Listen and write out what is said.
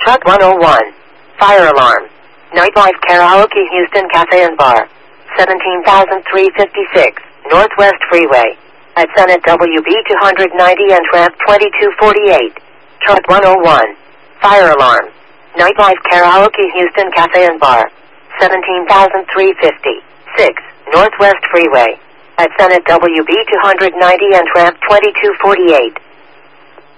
Truck 101. Fire alarm. Nightlife Karaoke Houston Cafe and Bar. 17,356 Northwest Freeway. At Senate WB 290 and Ramp 2248. Truck 101. Fire alarm. Nightlife Karaoke Houston Cafe and Bar. 17,356 Northwest Freeway. At Senate WB 290 and Ramp 2248.